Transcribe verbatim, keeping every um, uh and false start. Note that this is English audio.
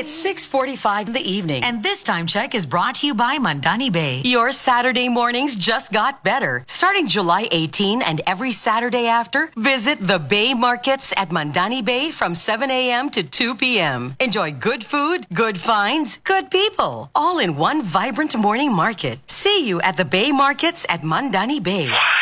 It's six forty-five in the evening, and this time check is brought to you by Mandani Bay. Your Saturday mornings just got better. Starting July eighteenth and every Saturday after, visit the Bay Markets at Mandani Bay from seven a.m. to two p.m. Enjoy good food, good finds, good people, all in one vibrant morning market. See you at the Bay Markets at Mandani Bay.